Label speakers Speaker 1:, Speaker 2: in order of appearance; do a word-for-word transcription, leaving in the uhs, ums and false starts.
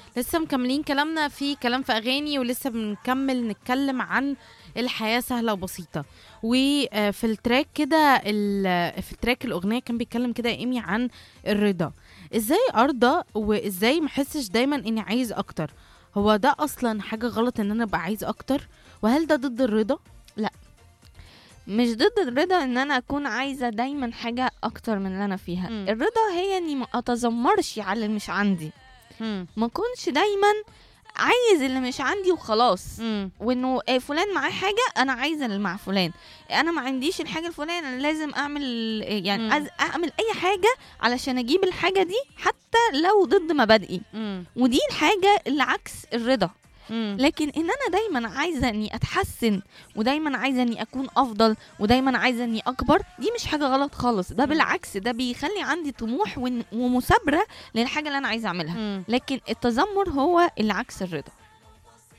Speaker 1: لسه مكملين كلامنا في كلام في أغاني، ولسه بنكمل نتكلم عن الحياة سهلة وبسيطة. وفي التراك كده ال- في التراك الأغنية كان بيتكلم كده إيمي عن الرضا. إزاي أرضى وإزاي محسش دايما إني عايز أكتر؟ هو ده أصلا حاجة غلط إن أنا أبقى عايز أكتر؟ وهل ده ضد الرضا؟
Speaker 2: مش ضد الرضا ان انا اكون عايزه دايما حاجه اكتر من اللي انا فيها.
Speaker 1: مم.
Speaker 2: الرضا هي اني ما اتذمرش على اللي مش عندي،
Speaker 1: مم.
Speaker 2: ما اكونش دايما عايز اللي مش عندي وخلاص،
Speaker 1: مم.
Speaker 2: وانه آه فلان معاه حاجه انا عايزه اللي مع فلان، انا ما عنديش الحاجه الفلانيه انا لازم اعمل آه يعني
Speaker 1: مم.
Speaker 2: أز- اعمل اي حاجه علشان اجيب الحاجه دي حتى لو ضد مبادئي.
Speaker 1: مم.
Speaker 2: ودي الحاجه اللي عكس الرضا.
Speaker 1: مم.
Speaker 2: لكن ان انا دايما عايزه اني اتحسن، ودايما عايزه اني اكون افضل، ودايما عايزه اني اكبر، دي مش حاجه غلط خالص. ده
Speaker 1: مم.
Speaker 2: بالعكس، ده بيخلي عندي طموح ون- ومثابره للحاجه اللي انا عايزه اعملها.
Speaker 1: مم.
Speaker 2: لكن التذمر هو اللي عكس الرضا.